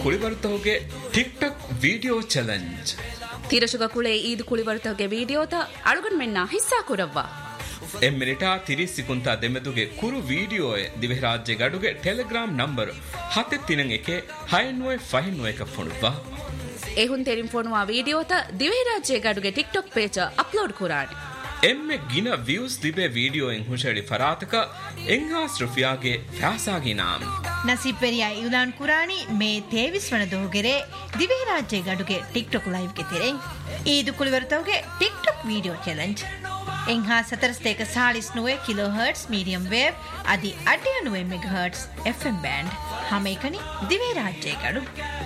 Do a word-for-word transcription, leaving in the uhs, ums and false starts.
ಕುಳಿಬರುತ್ತೋಗೆ TikTok video challenge ತೀರಶುಗ ಕುಳೆ Eid ಕುಳಿಬರುತ್ತೋಗೆ ವಿಡಿಯೋತ ಅಳುಗನ್ ಮೆನ್ನ ಹಿಸ್ಸಾ ಕುರವ್ವ ಎಮ್ಮಿನಿಟಾ ತಿರಿಸಿಕುಂತ ದೆಮೆದುಗೆ ಕುರು video ದಿವೆ ರಾಜ್ಯ ಗಡುಗೆ Telegram number ಹತ್ತೆ ತಿನಂ A K ಹೈನ್ವೈ ಫೈನ್ವೈ ಕ ಫೋನುವಾ ಎಹುನ್ ತೆರಿಂ ಫೋನುವಾ ವಿಡಿಯೋತ ದಿವೆ ರಾಜ್ಯ ಗಡುಗೆ ಟಿಕ್ಟಾಕ್ ಪೇಜ್ ಅಪ್ಲೋಡ್ ಕುರಾಡಿ ಎಮ್ಮೆ ಗಿನ ವ್ಯೂಸ್ ದಿಬೆ ವಿಡಿಯೋ ಎಂ ಹುಷಡಿ ಫರಾತಕ ಎಂಗಾಸ್ ರುಫಿಯಾಗೆ ಫ್ಯಾಸಾಗಿ ನಾಮ್ ನಸೀಬ್ ಪೆರಿಯಾ ಇಲಾನ್ ಕುರಾನಿ ಮೇ ತೇವಿಸ್ ವನ ದೋಗೆರೆ ದಿವೆ ರಾಜ್ಯ ಗಡುಗೆ ಟಿಕ್ಟಾಕ್ ಲೈವ್ ಗೆ ತೆರೆಂ ಈದು ಕುಳಿವರ್ತೋಗೆ TikTok video challenge ಎಂಹಾ ಸತರಸ್ತೇಕ ಸಾಳಿಸ್ ನುವೆ kilo hertz medium wave ಅದಿ ಅಡ್ಡಿಯ ನುವೆ ಮೆಗಾ ಹರ್ಟ್ಸ್ ಎಫ್ಎಂ ಬ್ಯಾಂಡ್ ಹಮೇಕನಿ ದಿವೆ ರಾಜ್ಯ ಗಡು